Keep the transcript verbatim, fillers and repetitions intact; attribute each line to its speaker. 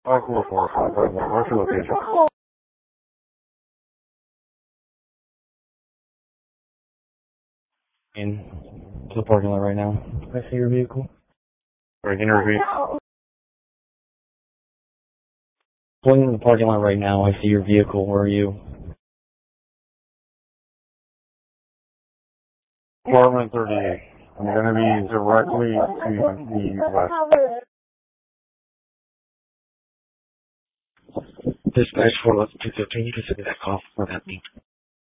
Speaker 1: five four four five five one. What's your location? In to the parking lot right now. I see your vehicle. Sorry, can you repeat? Pulling in the parking lot right now. I see your vehicle. Where are you? Apartment thirty-eight. I'm going to be directly to the west. Dispatch four eleven two fifteen. You can send me that call for that meeting.